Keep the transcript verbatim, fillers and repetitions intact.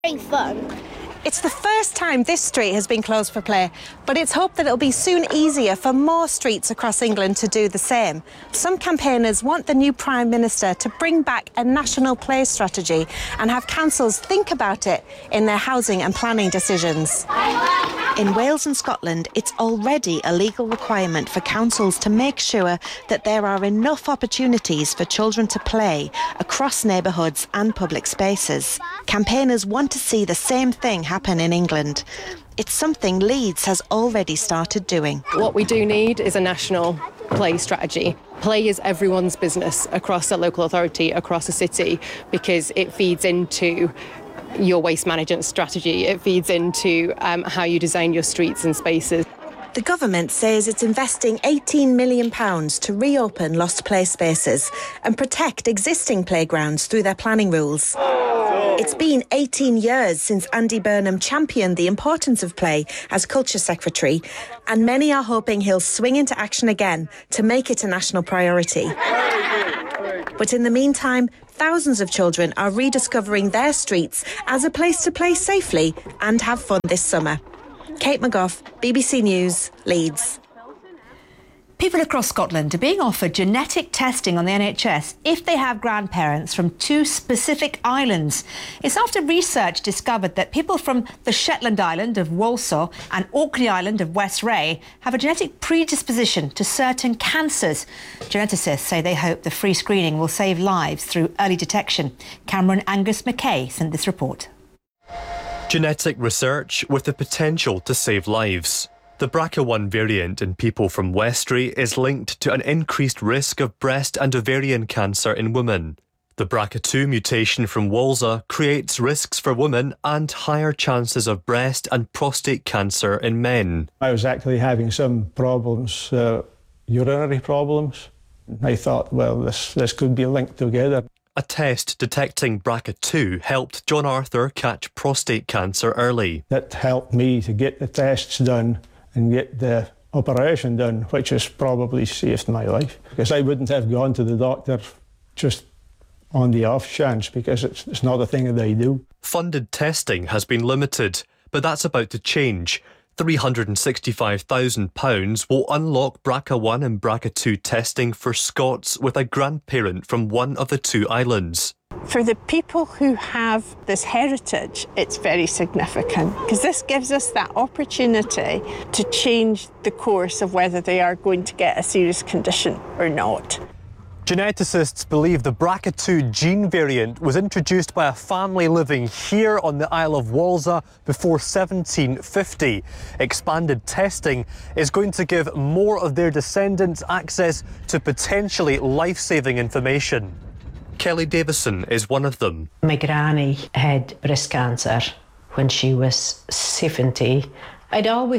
Very fun. It's the first time this street has been closed for play, but it's hoped that it'll be soon easier for more streets across England to do the same. Some campaigners want the new Prime Minister to bring back a national play strategy and have councils think about it in their housing and planning decisions. In Wales and Scotland, it's already a legal requirement for councils to make sure that there are enough opportunities for children to play across neighbourhoods and public spaces. Campaigners want to see the same thing happen in England. It's something Leeds has already started doing. What we do need is a national play strategy. Play is everyone's business across a local authority, across a city, because it feeds into your waste management strategy. It feeds into um, how you design your streets and spaces. The government says it's investing eighteen million pounds to reopen lost play spaces and protect existing playgrounds through their planning rules. It's been eighteen years since Andy Burnham championed the importance of play as Culture Secretary, and many are hoping he'll swing into action again to make it a national priority. But in the meantime, thousands of children are rediscovering their streets as a place to play safely and have fun this summer. Kate McGough, B B C News, Leeds. People across Scotland are being offered genetic testing on the N H S if they have grandparents from two specific islands. It's after research discovered that people from the Shetland Island of Walsall and Orkney Island of West Ray have a genetic predisposition to certain cancers. Geneticists say they hope the free screening will save lives through early detection. Cameron Angus Mackay sent this report. Genetic research with the potential to save lives. The B R C A one variant in people from Westray is linked to an increased risk of breast and ovarian cancer in women. The B R C A two mutation from Walsall creates risks for women and higher chances of breast and prostate cancer in men. I was actually having some problems, uh, urinary problems. I thought, well, this, this could be linked together. A test detecting B R C A two helped John Arthur catch prostate cancer early. That helped me to get the tests done and get the operation done, which has probably saved my life, because I wouldn't have gone to the doctor just on the off chance, because it's, it's not a thing that I do. Funded testing has been limited, but that's about to change. three hundred sixty-five thousand pounds will unlock B R C A one and B R C A two testing for Scots with a grandparent from one of the two islands. For the people who have this heritage, it's very significant, because this gives us that opportunity to change the course of whether they are going to get a serious condition or not. Geneticists believe the B R C A two gene variant was introduced by a family living here on the Isle of Walsall before seventeen fifty. Expanded testing is going to give more of their descendants access to potentially life-saving information. Kelly Davison is one of them. My granny had breast cancer when she was seventy. I'd always